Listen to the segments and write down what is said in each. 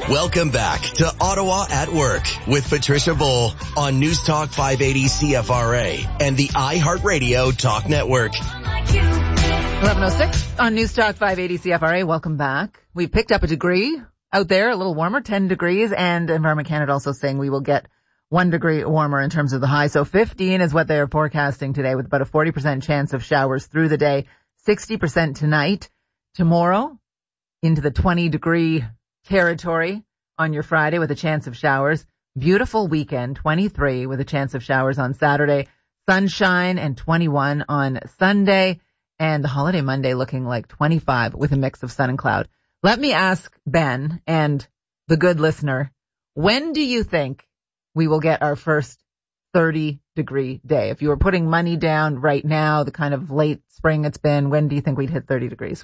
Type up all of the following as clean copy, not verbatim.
Welcome back to Ottawa at Work with Patricia Bull on News Talk 580 CFRA and the iHeartRadio Talk Network. 11:06 on News Talk 580 CFRA. Welcome back. We've picked up a degree out there, a little warmer, 10 degrees, and Environment Canada also saying we will get 1 degree warmer in terms of the high. So 15 is what they are forecasting today with about a 40% chance of showers through the day, 60% tonight. Tomorrow into the 20 degree territory on your Friday with a chance of showers. Beautiful weekend, 23 with a chance of showers on Saturday. Sunshine and 21 on Sunday. And the holiday Monday looking like 25 with a mix of sun and cloud. Let me ask Ben and the good listener, when do you think we will get our first 30-degree day? If you were putting money down right now, the kind of late spring it's been, when do you think we'd hit 30 degrees?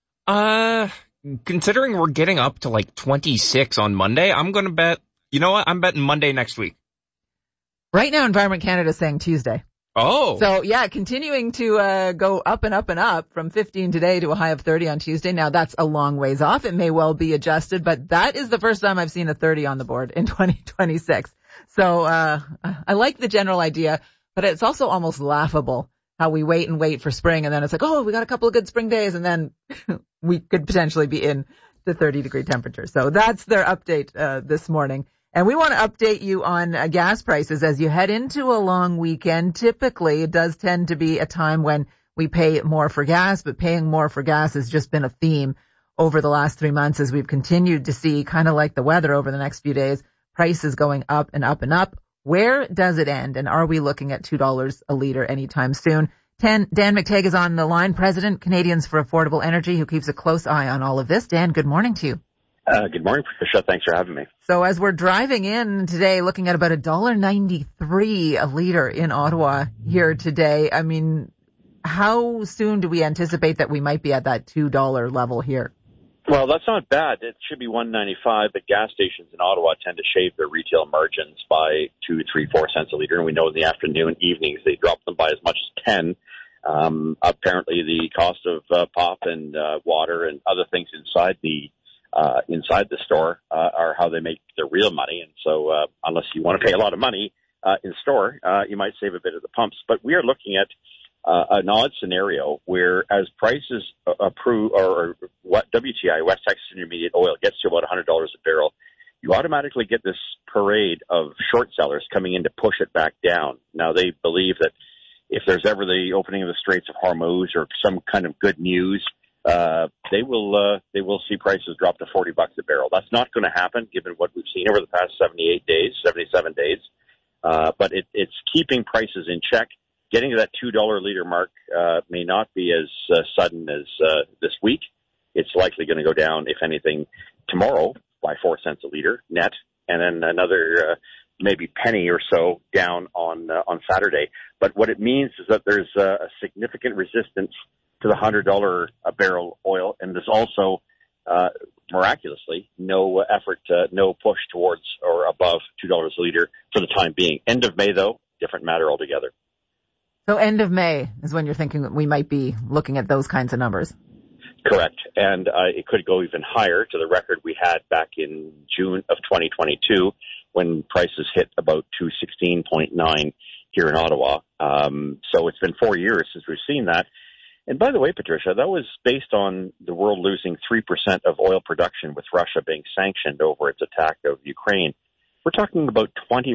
Considering we're getting up to like 26 on Monday, I'm going to bet, you know what? I'm betting Monday next week. Right now, Environment Canada is saying Tuesday. Oh. So, yeah, continuing to go up and up and up from 15 today to a high of 30 on Tuesday. Now, that's a long ways off. It may well be adjusted, but that is the first time I've seen a 30 on the board in 2026. So I like the general idea, but it's also almost laughable how we wait and wait for spring, and then it's like, oh, we got a couple of good spring days, and then we could potentially be in the 30-degree temperature. So that's their update this morning. And we want to update you on gas prices as you head into a long weekend. Typically, it does tend to be a time when we pay more for gas, but paying more for gas has just been a theme over the last 3 months as we've continued to see, kind of like the weather over the next few days, prices going up and up and up. Where does it end? And are we looking at $2 a litre anytime soon? Dan McTeague is on the line, President, Canadians for Affordable Energy, who keeps a close eye on all of this. Dan, good morning to you. Good morning, Patricia. Thanks for having me. So as we're driving in today, looking at about $1.93 a litre in Ottawa here today, I mean, how soon do we anticipate that we might be at that $2 level here? Well, that's not bad. It should be $1.95, but gas stations in Ottawa tend to shave their retail margins by 2, 3, 4 cents a litre, and we know in the afternoon, evenings, they drop them by as much as 10. Apparently, the cost of pop and water and other things inside the store are how they make their real money. And so unless you want to pay a lot of money in store, you might save a bit at the pumps. But we are looking at an odd scenario where as prices approve or what WTI, West Texas Intermediate Oil, gets to about $100 a barrel, you automatically get this parade of short sellers coming in to push it back down. Now, they believe that if there's ever the opening of the Straits of Hormuz or some kind of good news, they will see prices drop to $40 a barrel. That's not going to happen given what we've seen over the past 77 days. But it's keeping prices in check. Getting to that $2 litre mark may not be as sudden as this week. It's likely going to go down, if anything, tomorrow by 4 cents a litre net, and then another maybe penny or so down on Saturday. But what it means is that there's a significant resistance to the $100 a barrel oil, and there's also miraculously no effort, no push towards or above $2 a litre for the time being. End of May, though, different matter altogether. So end of May is when you're thinking that we might be looking at those kinds of numbers. Correct. And it could go even higher to the record we had back in June of 2022 when prices hit about 216.9 here in Ottawa. So it's been 4 years since we've seen that. And by the way, Patricia, that was based on the world losing 3% of oil production with Russia being sanctioned over its attack of Ukraine. We're talking about 20%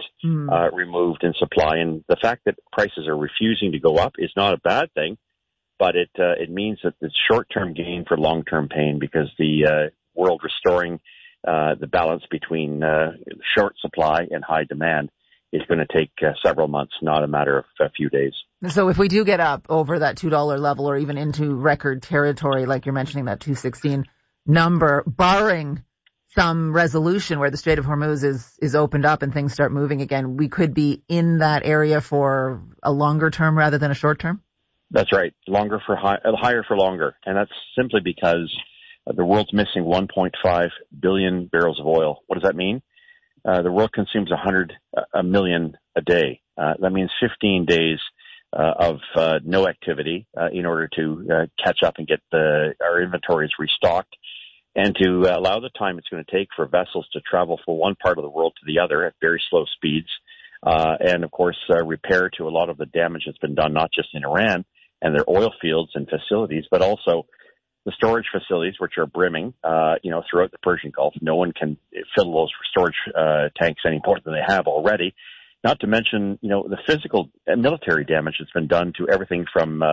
removed in supply, and the fact that prices are refusing to go up is not a bad thing, but it means that it's short-term gain for long-term pain because the world restoring the balance between short supply and high demand is going to take several months, not a matter of a few days. So if we do get up over that $2 level or even into record territory, like you're mentioning, that 216 number, barring some resolution where the Strait of Hormuz is opened up and things start moving again, we could be in that area for a longer term rather than a short term? That's right. Higher for longer. And that's simply because the world's missing 1.5 billion barrels of oil. What does that mean? The world consumes 100 million a day. That means 15 days of no activity in order to catch up and get our inventories restocked. and to allow the time it's going to take for vessels to travel from one part of the world to the other at very slow speeds, and of course repair to a lot of the damage that's been done, not just in Iran and their oil fields and facilities, but also the storage facilities, which are brimming, throughout the Persian Gulf. No one can fill those storage tanks any more than they have already. Not to mention, the physical and military damage that's been done to everything from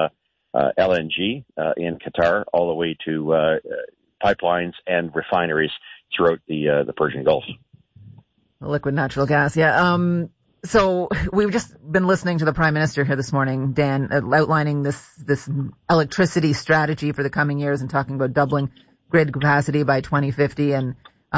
LNG in Qatar all the way to pipelines and refineries throughout the Persian Gulf. Liquid natural gas, yeah. So we've just been listening to the Prime Minister here this morning, Dan, outlining this electricity strategy for the coming years and talking about doubling grid capacity by 2050. And,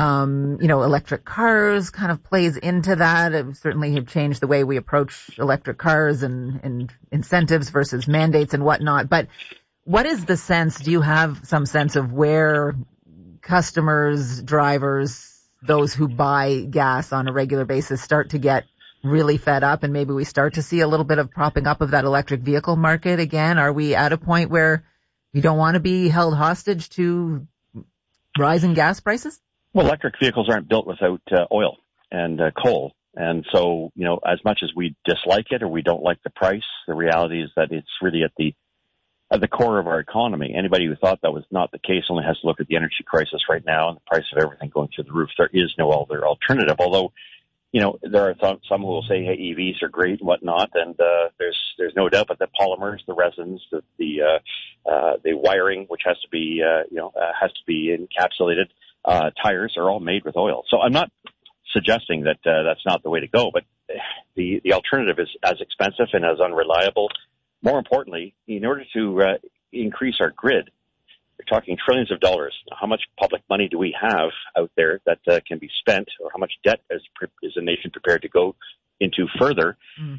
electric cars kind of plays into that. It certainly have changed the way we approach electric cars and incentives versus mandates and whatnot. But what is the sense? Do you have some sense of where customers, drivers, those who buy gas on a regular basis start to get really fed up, and maybe we start to see a little bit of propping up of that electric vehicle market again? Are we at a point where we don't want to be held hostage to rising gas prices? Well, electric vehicles aren't built without oil and coal. And so, as much as we dislike it or we don't like the price, the reality is that it's really at the core of our economy. Anybody who thought that was not the case only has to look at the energy crisis right now and the price of everything going through the roof. There is no other alternative, although there are some who will say, hey, EVs are great and whatnot, and there's no doubt that the polymers, the resins, the wiring, which has to be encapsulated, tires are all made with oil. So I'm not suggesting that that's not the way to go, but the alternative is as expensive and as unreliable. More importantly, in order to increase our grid, we're talking trillions of dollars. How much public money do we have out there that can be spent, or how much debt is a nation prepared to go into further,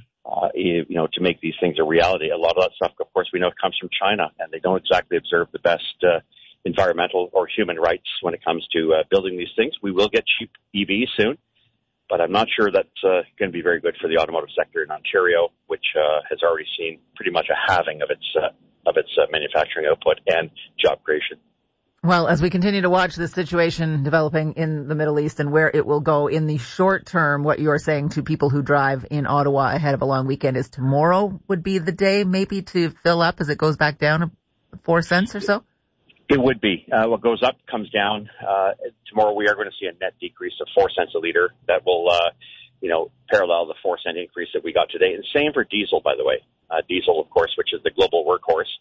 to make these things a reality? A lot of that stuff, of course, we know comes from China, and they don't exactly observe the best environmental or human rights when it comes to building these things. We will get cheap EVs soon, but I'm not sure that's going to be very good for the automotive sector in Ontario, which has already seen pretty much a halving of its manufacturing output and job creation. Well, as we continue to watch this situation developing in the Middle East and where it will go in the short term, what you are saying to people who drive in Ottawa ahead of a long weekend is tomorrow would be the day maybe to fill up as it goes back down 4 cents or so? It would be. What goes up comes down. Tomorrow we are going to see a net decrease of 4 cents a liter that will, parallel the 4 cent increase that we got today. And same for diesel, by the way. Diesel, of course, which is the global workhorse,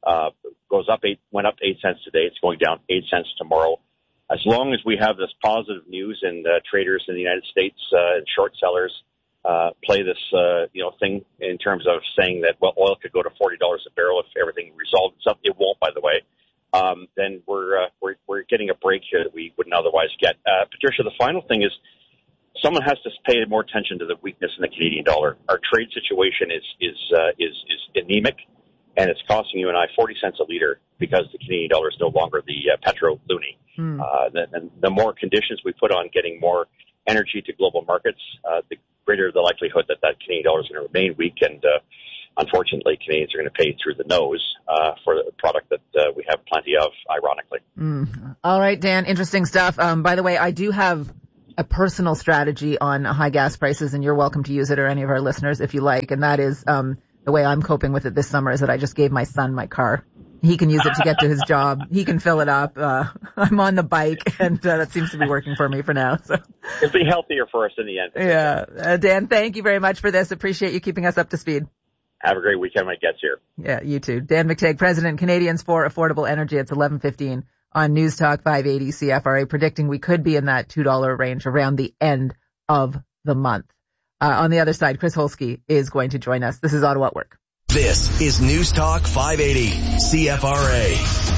went up 8 cents today. It's going down 8 cents tomorrow. As long as we have this positive news and traders in the United States and short sellers play this, thing in terms of saying that, well, oil could go to $40 a barrel if everything resolved itself. It won't, by the way. Then we're getting a break here that we wouldn't otherwise get. Patricia, the final thing is someone has to pay more attention to the weakness in the Canadian dollar. Our trade situation is anemic, and it's costing you and I 40 cents a liter because the Canadian dollar is no longer the petro loonie. The more conditions we put on getting more energy to global markets, the greater the likelihood that Canadian dollar is going to remain weak, and unfortunately, Canadians are going to pay through the nose for a product that we have plenty of, ironically. All right, Dan, interesting stuff. By the way, I do have a personal strategy on high gas prices, and you're welcome to use it or any of our listeners if you like, and that is the way I'm coping with it this summer is that I just gave my son my car. He can use it to get to his job. He can fill it up. I'm on the bike, and that seems to be working for me for now. So it'll be healthier for us in the end. Yeah. Dan, thank you very much for this. Appreciate you keeping us up to speed. Have a great weekend when it gets here. Yeah, you too. Dan McTeague, President, Canadians for Affordable Energy. It's 11:15 on News Talk 580 CFRA, predicting we could be in that $2 range around the end of the month. On the other side, Chris Holsky is going to join us. This is Ottawa at Work. This is News Talk 580 CFRA.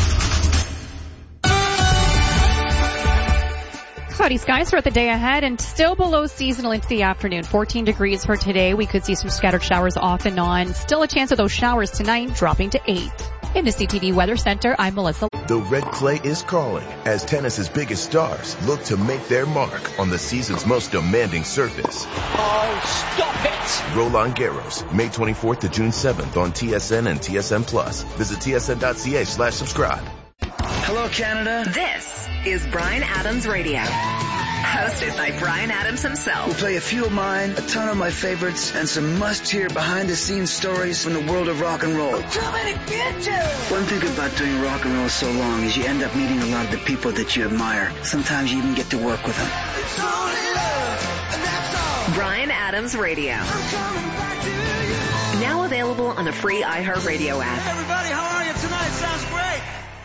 Cloudy skies throughout the day ahead and still below seasonal into the afternoon. 14 degrees for today. We could see some scattered showers off and on. Still a chance of those showers tonight, dropping to 8. In the CTV Weather Center, I'm Melissa. The red clay is calling as tennis's biggest stars look to make their mark on the season's most demanding surface. Oh, stop it! Roland Garros, May 24th to June 7th on TSN and TSN Plus. Visit tsn.ca/subscribe. Hello, Canada. This is Bryan Adams Radio. Hosted by Bryan Adams himself. We'll play a few of mine, a ton of my favorites, and some must-hear behind-the-scenes stories from the world of rock and roll. One thing about doing rock and roll so long is you end up meeting a lot of the people that you admire. Sometimes you even get to work with them. Bryan Adams Radio. Now available on the free iHeartRadio app. Everybody, how are you tonight? Sounds great.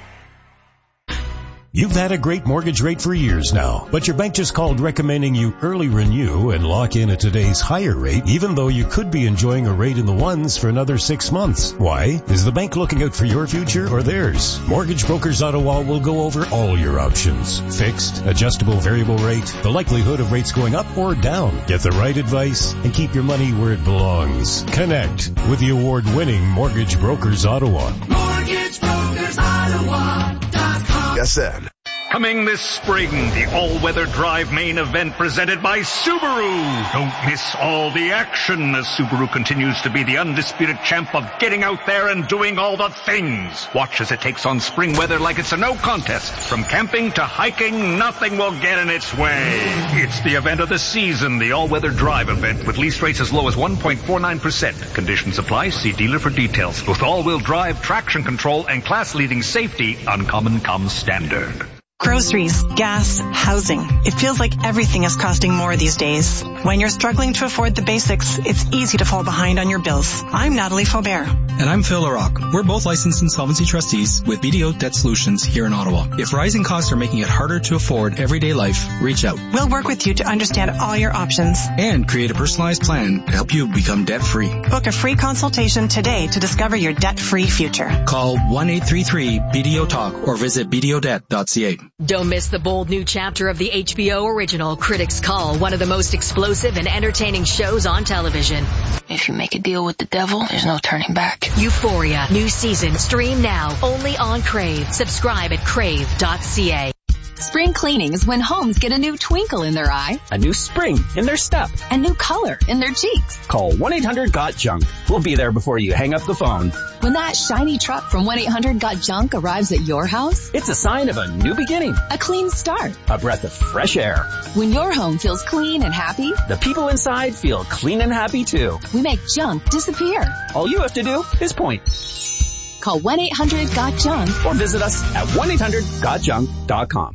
You've had a great mortgage rate for years now, but your bank just called recommending you early renew and lock in at today's higher rate, even though you could be enjoying a rate in the ones for another 6 months. Why? Is the bank looking out for your future or theirs? Mortgage Brokers Ottawa will go over all your options. Fixed, adjustable variable rate, the likelihood of rates going up or down. Get the right advice and keep your money where it belongs. Connect with the award-winning Mortgage Brokers Ottawa. MortgageBrokersOttawa.com. Yes, Ed. Coming this spring, the all-weather drive main event presented by Subaru. Don't miss all the action as Subaru continues to be the undisputed champ of getting out there and doing all the things. Watch as it takes on spring weather like it's a no contest. From camping to hiking, nothing will get in its way. It's the event of the season, the all-weather drive event with lease rates as low as 1.49%. Conditions apply. See dealer for details. With all-wheel drive, traction control, and class-leading safety, Uncommon comes standard. Groceries, gas, housing. It feels like everything is costing more these days. When you're struggling to afford the basics, it's easy to fall behind on your bills. I'm Natalie Faubert. And I'm Phil LaRock. We're both licensed insolvency trustees with BDO Debt Solutions here in Ottawa. If rising costs are making it harder to afford everyday life, reach out. We'll work with you to understand all your options. And create a personalized plan to help you become debt-free. Book a free consultation today to discover your debt-free future. Call 1-833-BDO-TALK or visit bdodebt.ca. Don't miss the bold new chapter of the HBO original Critics' Call, one of the most explosive and entertaining shows on television. If you make a deal with the devil, there's no turning back. Euphoria, new season, stream now, only on Crave. Subscribe at crave.ca. Spring cleaning is when homes get a new twinkle in their eye, a new spring in their step, a new color in their cheeks. Call 1-800-GOT-JUNK. We'll be there before you hang up the phone. When that shiny truck from 1-800-GOT-JUNK arrives at your house, it's a sign of a new beginning, a clean start, a breath of fresh air. When your home feels clean and happy, the people inside feel clean and happy too. We make junk disappear. All you have to do is point. Call 1-800-GOT-JUNK or visit us at 1-800-GOTJUNK.com.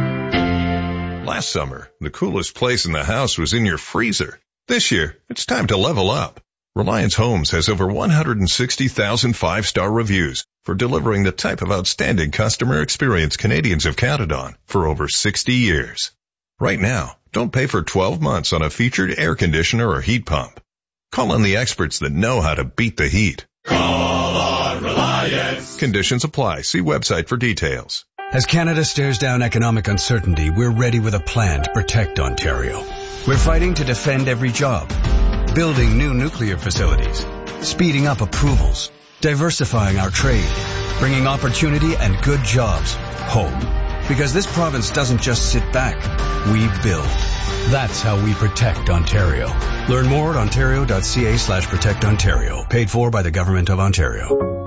Last summer, the coolest place in the house was in your freezer. This year, it's time to level up. Reliance Homes has over 160,000 five-star reviews for delivering the type of outstanding customer experience Canadians have counted on for over 60 years. Right now, don't pay for 12 months on a featured air conditioner or heat pump. Call on the experts that know how to beat the heat. Call on Reliance. Conditions apply. See website for details. As Canada stares down economic uncertainty, we're ready with a plan to protect Ontario. We're fighting to defend every job, building new nuclear facilities, speeding up approvals, diversifying our trade, bringing opportunity and good jobs home. Because this province doesn't just sit back, we build. That's how we protect Ontario. Learn more at ontario.ca/protectontario. Paid for by the Government of Ontario.